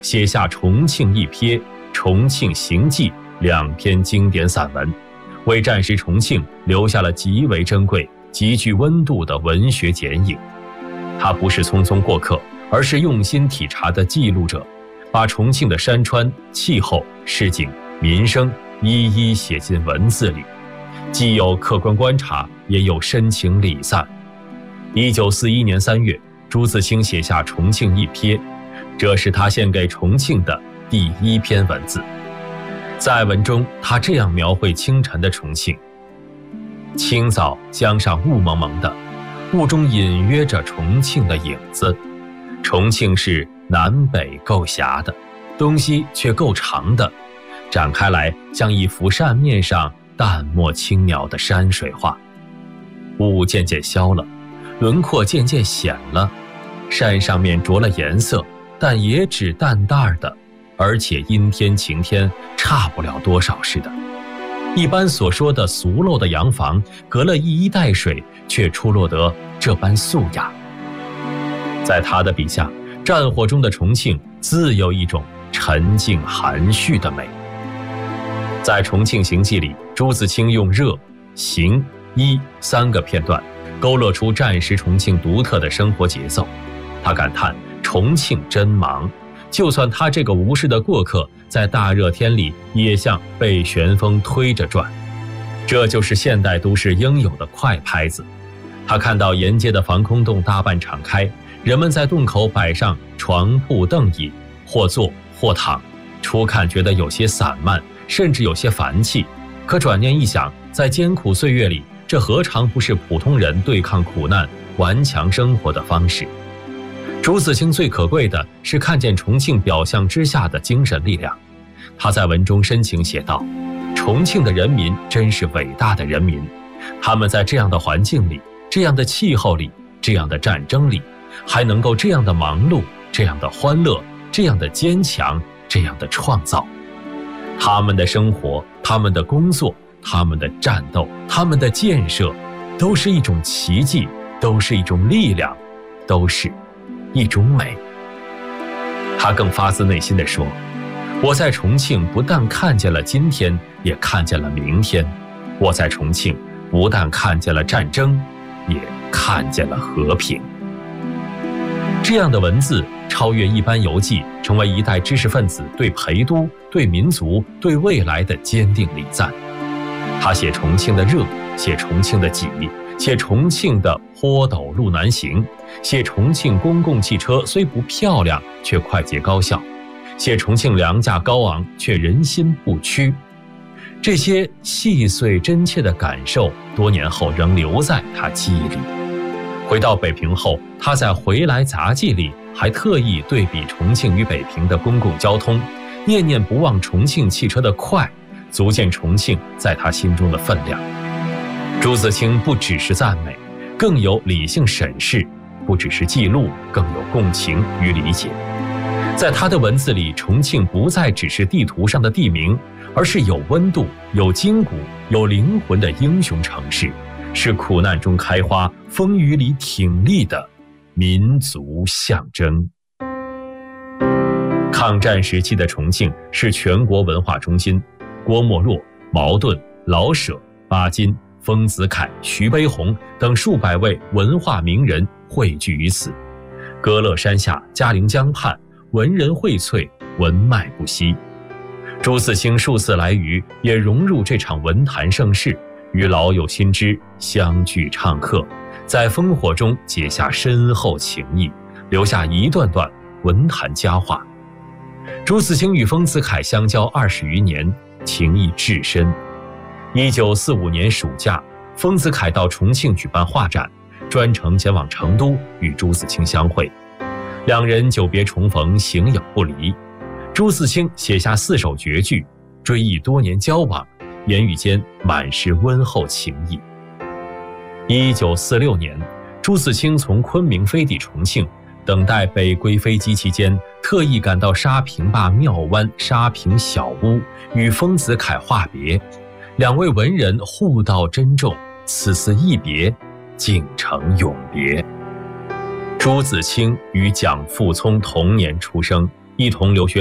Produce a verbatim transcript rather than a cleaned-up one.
写下《重庆一瞥》《重庆行记》两篇经典散文，为战时重庆留下了极为珍贵、极具温度的文学剪影。他不是匆匆过客，而是用心体察的记录者，把重庆的山川、气候、市井、民生一一写进文字里，既有客观观察，也有深情礼赞。一九四一年三月，朱自清写下《重庆一瞥》，这是他献给重庆的第一篇文字。在文中，他这样描绘清晨的重庆：清早江上雾蒙蒙的，雾中隐约着重庆的影子。重庆是南北够狭的，东西却够长的，展开来像一幅扇面上淡漠轻描的山水画。雾渐渐消了，轮廓渐渐显了，山上面着了颜色，但也只淡淡的，而且阴天晴天差不了多少似的。一般所说的俗陋的洋房，隔了一衣带水，却出落得这般素雅。在他的笔下，战火中的重庆自有一种沉静含蓄的美。在《重庆行记》里，朱自清用热、行、衣三个片段勾勒出战时重庆独特的生活节奏。他感叹重庆真忙，就算他这个无事的过客，在大热天里也像被旋风推着转。这就是现代都市应有的快拍子。他看到沿街的防空洞大半敞开，人们在洞口摆上床铺凳椅，或坐或躺，初看觉得有些散漫，甚至有些烦气，可转念一想，在艰苦岁月里，这何尝不是普通人对抗苦难、顽强生活的方式？朱自清最可贵的是看见重庆表象之下的精神力量。他在文中深情写道：重庆的人民真是伟大的人民，他们在这样的环境里，这样的气候里，这样的战争里，还能够这样的忙碌，这样的欢乐，这样的坚强，这样的创造。他们的生活，他们的工作，他们的战斗，他们的建设，都是一种奇迹，都是一种力量，都是一种美。他更发自内心地说：我在重庆不但看见了今天，也看见了明天。我在重庆不但看见了战争，也看见了和平。这样的文字超越一般游记，成为一代知识分子对陪都、对民族、对未来的坚定礼赞。他写重庆的热，写重庆的挤，写重庆的坡陡路难行，写重庆公共汽车虽不漂亮，却快捷高效，写重庆粮价高昂，却人心不屈。这些细碎真切的感受，多年后仍留在他记忆里。回到北平后，他在《回来杂记》里还特意对比重庆与北平的公共交通，念念不忘重庆汽车的快，足见重庆在他心中的分量。朱自清不只是赞美，更有理性审视；不只是记录，更有共情与理解。在他的文字里，重庆不再只是地图上的地名，而是有温度、有筋骨、有灵魂的英雄城市，是苦难中开花、风雨里挺立的民族象征。抗战时期的重庆是全国文化中心，郭沫若、茅盾、老舍、巴金、丰子恺、徐悲鸿等数百位文化名人汇聚于此。歌乐山下，嘉陵江畔，文人荟萃，文脉不息。朱自清数次来渝，也融入这场文坛盛世，与老友新知相聚唱和，在烽火中结下深厚情谊，留下一段段文坛佳话。朱自清与丰子恺相交二十余年，情谊至深。一九四五年暑假，丰子恺到重庆举办画展，专程前往成都与朱自清相会。两人久别重逢，形影不离。朱自清写下四首绝句，追忆多年交往，言语间满是温厚情谊。一九四六年，朱自清从昆明飞抵重庆，等待北归飞机期间，特意赶到沙坪坝庙湾沙坪小屋，与丰子恺话别。两位文人互道珍重，此次一别，竟成永别。朱自清与蒋复聪同年出生， 一同留学